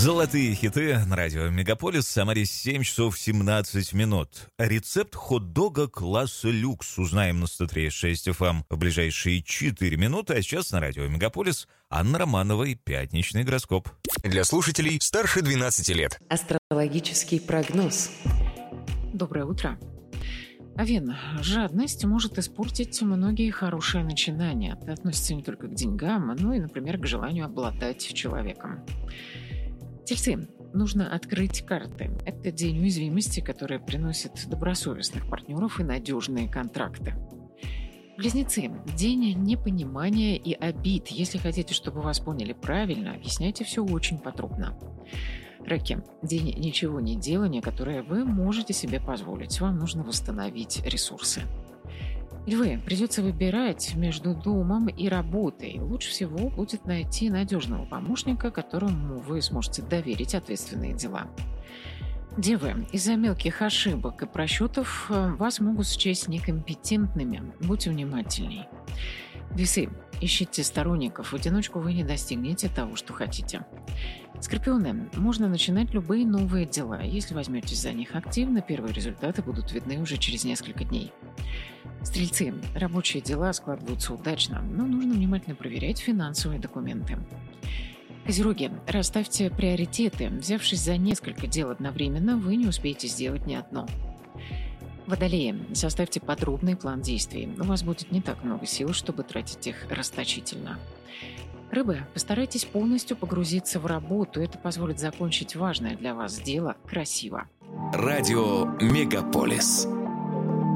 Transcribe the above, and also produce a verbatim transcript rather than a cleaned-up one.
Золотые хиты на радио Мегаполис. В Самаре семь часов семнадцать минут. Рецепт хот-дога класса люкс узнаем на сто три и шесть эф эм в ближайшие четыре минуты. А сейчас на радио Мегаполис Анна Романова и пятничный гороскоп. Для слушателей старше двенадцати лет. Астрологический прогноз. Доброе утро. Овен, жадность может испортить многие хорошие начинания. Это относится не только к деньгам, но и, например, к желанию обладать человеком. Тельцы, нужно открыть карты. Это день уязвимости, который приносит добросовестных партнеров и надежные контракты. Близнецы, день непонимания и обид. Если хотите, чтобы вас поняли правильно, объясняйте все очень подробно. Раки, день ничего не делания, которое вы можете себе позволить. Вам нужно восстановить ресурсы. Львы, придется выбирать между домом и работой. Лучше всего будет найти надежного помощника, которому вы сможете доверить ответственные дела. Девы, из-за мелких ошибок и просчетов вас могут счесть некомпетентными. Будьте внимательней. Весы, ищите сторонников. В одиночку вы не достигнете того, что хотите. Скорпионы, можно начинать любые новые дела. Если возьметесь за них активно, первые результаты будут видны уже через несколько дней. Стрельцы, рабочие дела складываются удачно, но нужно внимательно проверять финансовые документы. Козероги, расставьте приоритеты. Взявшись за несколько дел одновременно, вы не успеете сделать ни одно. Водолеи, составьте подробный план действий. У вас будет не так много сил, чтобы тратить их расточительно. Рыбы, постарайтесь полностью погрузиться в работу. Это позволит закончить важное для вас дело красиво. Радио Мегаполис.